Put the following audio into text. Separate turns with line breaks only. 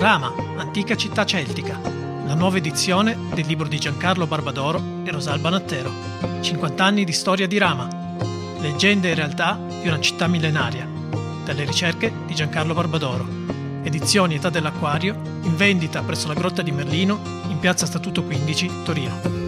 Rama, antica città celtica, la nuova edizione del libro di Giancarlo Barbadoro e Rosalba Nattero. 50 anni di storia di Rama, leggende e realtà di una città millenaria, dalle ricerche di Giancarlo Barbadoro. Edizioni Età dell'Acquario, in vendita presso la Grotta di Merlino, in piazza Statuto 15, Torino.